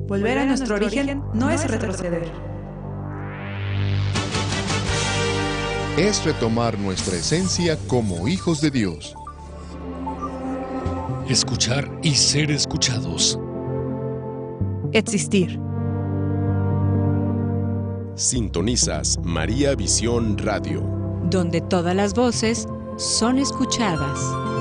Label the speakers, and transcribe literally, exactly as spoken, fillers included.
Speaker 1: Volver a nuestro origen no es retroceder.
Speaker 2: Es retomar nuestra esencia como hijos de Dios.
Speaker 3: Escuchar y ser escuchados.
Speaker 1: Existir.
Speaker 4: Sintonizas María Visión Radio,
Speaker 5: donde todas las voces son escuchadas.